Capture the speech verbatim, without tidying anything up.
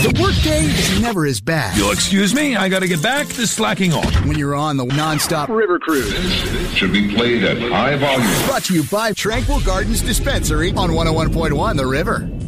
The workday is never as bad. You'll excuse me, I gotta get back to slacking off. When you're on the non-stop river cruise. This should be played at high volume. Brought to you by Tranquil Gardens Dispensary on one oh one point one The River.